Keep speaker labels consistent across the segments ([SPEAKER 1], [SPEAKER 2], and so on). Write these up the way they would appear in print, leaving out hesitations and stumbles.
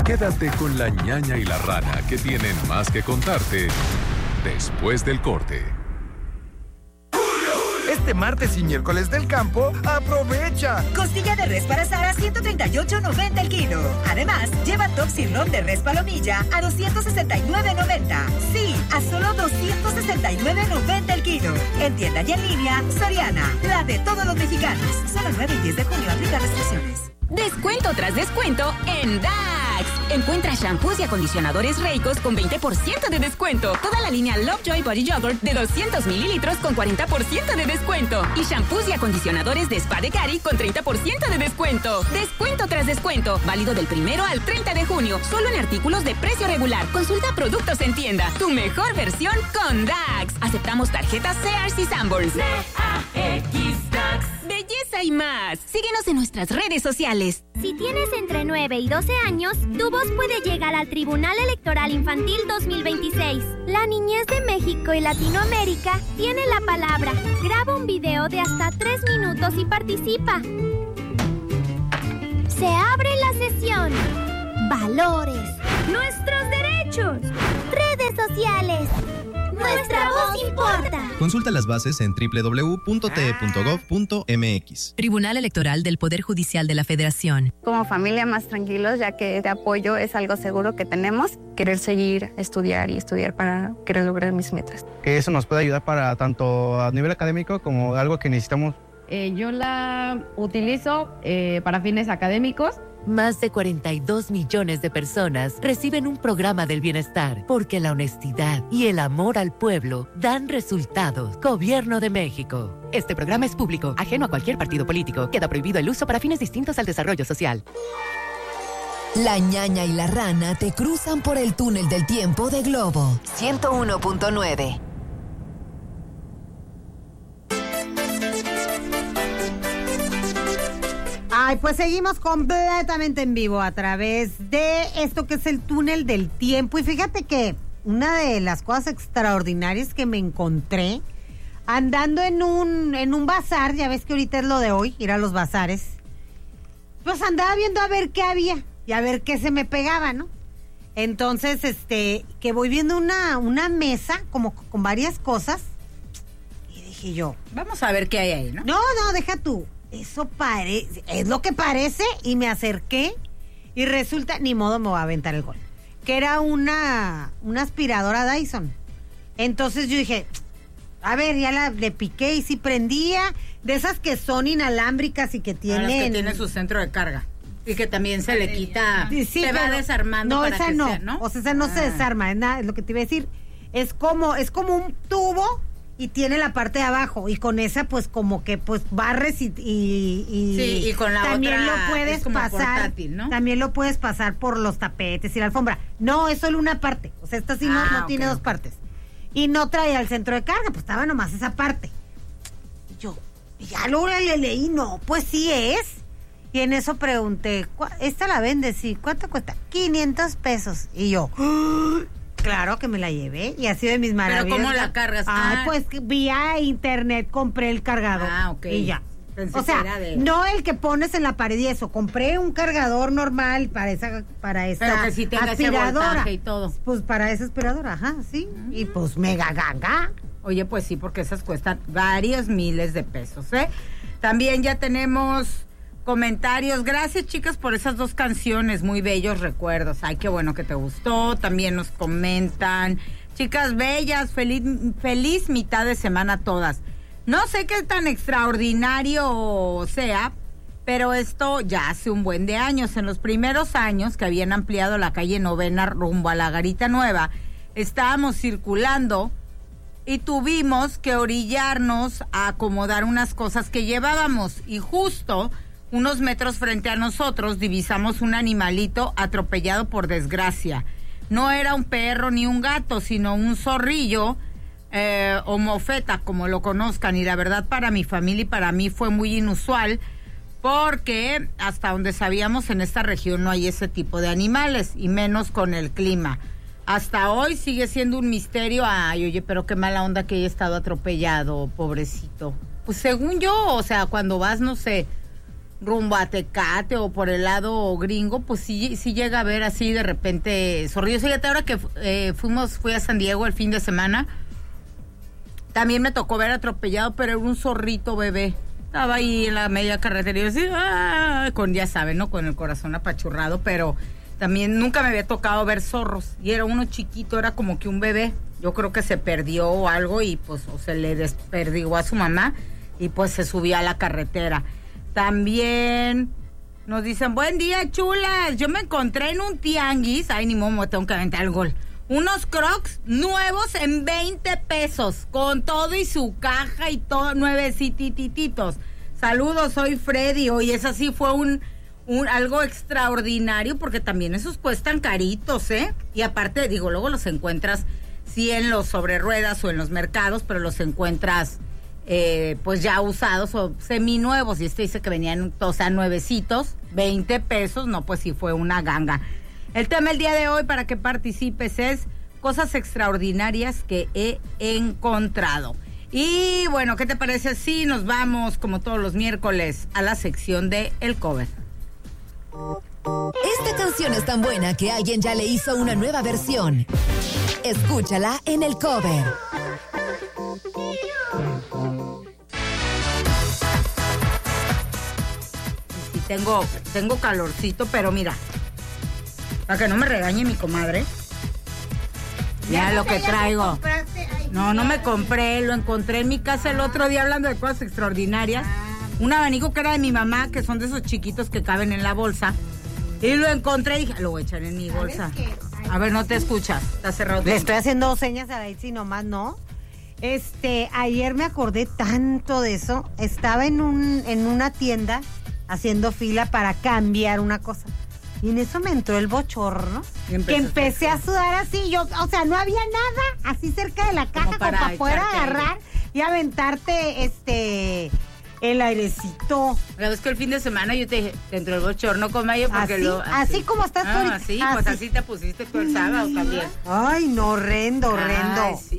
[SPEAKER 1] Quédate con la ñaña y la rana, que tienen más que contarte después del corte.
[SPEAKER 2] Este martes y miércoles del campo, ¡aprovecha!
[SPEAKER 3] Costilla de res para asar a $138.90 el kilo. Además, lleva top sirloin de res palomilla a $269.90. Sí, a solo $269.90 el kilo. En tienda y en línea, Soriana, la de todos los mexicanos. Solo el 9 y 10 de junio aplica restricciones.
[SPEAKER 4] Descuento tras descuento en DAX. Encuentra shampoos y acondicionadores Reicos con 20% de descuento. Toda la línea Lovejoy Body Yogurt de 200 mililitros con 40% de descuento. Y shampoos y acondicionadores de Spa de Cari con 30% de descuento. Descuento tras descuento. Válido del 1 al 30 de junio. Solo en artículos de precio regular. Consulta productos en tienda. Tu mejor versión con DAX. Aceptamos tarjetas Sears y Sanborns. DAX DAX. Belleza y más. Síguenos en nuestras redes sociales.
[SPEAKER 5] Si tienes entre 9 y 12 años, tu voz puede llegar al Tribunal Electoral Infantil 2026. La niñez de México y Latinoamérica tiene la palabra. Graba un video de hasta 3 minutos y participa. Se abre la sesión. Valores. Nuestros derechos. Redes sociales. Nuestra voz importa.
[SPEAKER 6] Consulta las bases en www.te.gov.mx.
[SPEAKER 7] Tribunal Electoral del Poder Judicial de la Federación.
[SPEAKER 8] Como familia más tranquilos, ya que este apoyo es algo seguro que tenemos. Querer seguir, estudiar para querer lograr mis metas.
[SPEAKER 9] Que eso nos puede ayudar para tanto a nivel académico como algo que necesitamos.
[SPEAKER 10] Yo la utilizo para fines académicos.
[SPEAKER 11] Más de 42 millones de personas reciben un programa del bienestar porque la honestidad y el amor al pueblo dan resultados. Gobierno de México. Este programa es público, ajeno a cualquier partido político. Queda prohibido el uso para fines distintos al desarrollo social.
[SPEAKER 12] La ñaña y la rana te cruzan por el túnel del tiempo de Globo 101.9.
[SPEAKER 13] Ay, pues seguimos completamente en vivo a través de esto que es el túnel del tiempo. Y fíjate que una de las cosas extraordinarias que me encontré andando en un bazar, ya ves que ahorita es lo de hoy, ir a los bazares, pues andaba viendo a ver qué había y a ver qué se me pegaba, ¿no? Entonces, que voy viendo una mesa como con varias cosas y dije yo,
[SPEAKER 14] vamos a ver qué hay ahí, ¿no?
[SPEAKER 13] No, deja tú. Eso es lo que parece, y me acerqué y resulta, ni modo me voy a aventar el gol, que era una aspiradora Dyson. Entonces yo dije, a ver, ya le piqué y sí prendía, de esas que son inalámbricas y que tienen...
[SPEAKER 14] que tiene su centro de carga y que también se le quita,
[SPEAKER 13] sí,
[SPEAKER 14] se va desarmando.
[SPEAKER 13] No,
[SPEAKER 14] para
[SPEAKER 13] esa
[SPEAKER 14] que
[SPEAKER 13] no,
[SPEAKER 14] sea, ¿no?
[SPEAKER 13] O sea, esa no se desarma, es lo que te iba a decir, es como un tubo y tiene la parte de abajo, y con esa pues como que pues barres y
[SPEAKER 14] sí, y con la
[SPEAKER 13] también
[SPEAKER 14] otra
[SPEAKER 13] lo puedes
[SPEAKER 14] es como
[SPEAKER 13] pasar,
[SPEAKER 14] portátil, ¿no?
[SPEAKER 13] También lo puedes pasar por los tapetes y la alfombra. No, es solo una parte, o sea, esta sí no tiene dos partes. Y no traía el centro de carga, pues estaba nomás esa parte. Y yo, ya luego le leí, no, pues sí es. Y en eso pregunté, ¿esta la vende? Sí, ¿cuánto cuesta? 500 pesos. Y yo, claro que me la llevé, y ha sido de mis maravillas.
[SPEAKER 14] ¿Pero cómo la cargas?
[SPEAKER 13] Pues vía internet compré el cargador.
[SPEAKER 14] Ok.
[SPEAKER 13] Y ya.
[SPEAKER 14] Pensé
[SPEAKER 13] o sea,
[SPEAKER 14] que era de...
[SPEAKER 13] no el que pones en la pared y eso. Compré un cargador normal para esa
[SPEAKER 14] pero que sí tenga
[SPEAKER 13] aspiradora.
[SPEAKER 14] Ese voltaje y todo.
[SPEAKER 13] Pues para esa aspiradora, ajá, sí. Y pues mega ganga.
[SPEAKER 14] Oye, pues sí, porque esas cuestan varios miles de pesos, ¿eh? También ya tenemos comentarios. Gracias, chicas, por esas 2 canciones, muy bellos recuerdos. Ay, qué bueno que te gustó. También nos comentan, chicas bellas, feliz mitad de semana a todas. No sé qué tan extraordinario sea, pero esto ya hace un buen de años. En los primeros años que habían ampliado la calle Novena rumbo a la Garita Nueva, estábamos circulando y tuvimos que orillarnos a acomodar unas cosas que llevábamos, y justo unos metros frente a nosotros divisamos un animalito atropellado por desgracia. No era un perro ni un gato, sino un zorrillo o mofeta, como lo conozcan, y la verdad para mi familia y para mí fue muy inusual, porque hasta donde sabíamos en esta región no hay ese tipo de animales, y menos con el clima. Hasta hoy sigue siendo un misterio. Ay, oye, pero qué mala onda que haya estado atropellado, pobrecito. Pues según yo, o sea, cuando vas, no sé, rumbo a Tecate o por el lado gringo, pues sí llega a ver así de repente zorrillos. Fíjate, ahora que fui a San Diego el fin de semana, también me tocó ver atropellado, pero era un zorrito bebé. Estaba ahí en la media carretera y yo así, ya saben, ¿no? Con el corazón apachurrado, pero también nunca me había tocado ver zorros. Y era uno chiquito, era como que un bebé. Yo creo que se perdió o algo y pues o se le desperdigó a su mamá y pues se subió a la carretera. También nos dicen, buen día, chulas. Yo me encontré en un tianguis. Ay, ni modo, tengo que aventar el gol. Unos Crocs nuevos en 20 pesos. Con todo y su caja y todo, nuevecitititos. Saludos, soy Freddy. Hoy esa sí fue algo extraordinario porque también esos cuestan caritos, ¿eh? Y aparte, digo, luego los encuentras sí en los sobre ruedas o en los mercados, pero los encuentras pues ya usados o seminuevos, y dice que venían, o sea, nuevecitos, 20 pesos, no, pues sí fue una ganga. El tema el día de hoy para que participes es cosas extraordinarias que he encontrado. Y bueno, ¿qué te parece si nos vamos, como todos los miércoles, a la sección de El Cover?
[SPEAKER 12] Esta canción es tan buena que alguien ya le hizo una nueva versión. Escúchala en El Cover.
[SPEAKER 14] Tengo calorcito, pero mira, para que no me regañe mi comadre, mira lo que traigo. No me compré, lo encontré en mi casa el otro día hablando de cosas extraordinarias. Un abanico que era de mi mamá, que son de esos chiquitos que caben en la bolsa. Y lo encontré y dije, lo voy a echar en mi bolsa. A ver, no te escuchas, está cerrado.
[SPEAKER 13] Le estoy haciendo señas a la Itzi, nomás no. Ayer me acordé tanto de eso. Estaba en una tienda haciendo fila para cambiar una cosa. Y en eso me entró el bochorno, que empecé a sudar así. Yo, o sea, no había nada así cerca de la caja como para poder agarrar y aventarte el airecito.
[SPEAKER 14] La vez que el fin de semana yo te dije, te entró el bochorno con mayo porque
[SPEAKER 13] así como estás tú ahorita.
[SPEAKER 14] Sí, pues así te pusiste tú el sábado también.
[SPEAKER 13] Ay, no, horrendo.
[SPEAKER 14] Sí.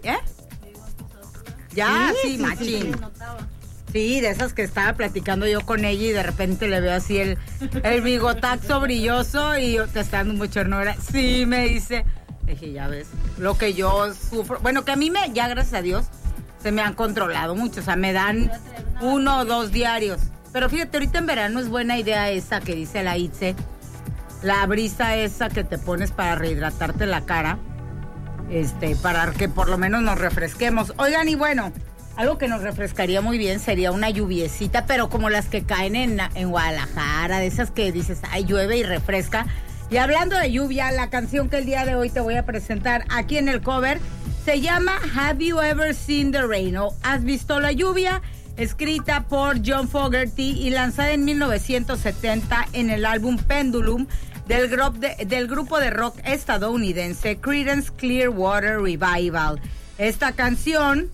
[SPEAKER 14] Ya, sí, machín. Sí, de esas que estaba platicando yo con ella y de repente le veo así el bigotazo brilloso y yo, te está dando un bochorno. Sí, me dice. Dije, ya ves, lo que yo sufro. Bueno, que a mí ya gracias a Dios, se me han controlado mucho. O sea, me dan 1 o 2 diarios. Pero fíjate, ahorita en verano es buena idea esa que dice la Itze. La brisa esa que te pones para rehidratarte la cara. Para que por lo menos nos refresquemos. Oigan, y bueno, algo que nos refrescaría muy bien sería una lluviecita, pero como las que caen en Guadalajara, de esas que dices, ay, llueve y refresca. Y hablando de lluvia, la canción que el día de hoy te voy a presentar aquí en El Cover se llama Have You Ever Seen the Rain? O ¿Has visto la lluvia? Escrita por John Fogerty y lanzada en 1970 en el álbum Pendulum del grupo de rock estadounidense Creedence Clearwater Revival. Esta canción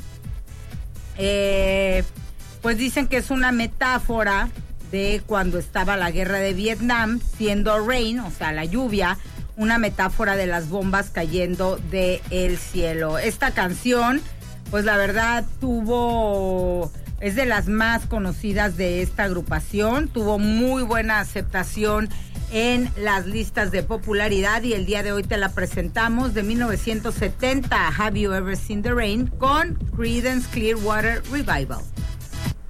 [SPEAKER 14] pues dicen que es una metáfora de cuando estaba la guerra de Vietnam, siendo rain, o sea, la lluvia, una metáfora de las bombas cayendo del cielo. Esta canción, pues la verdad es de las más conocidas de esta agrupación, tuvo muy buena aceptación en las listas de popularidad y el día de hoy te la presentamos de 1970, Have You Ever Seen the Rain? Con Creedence Clearwater Revival.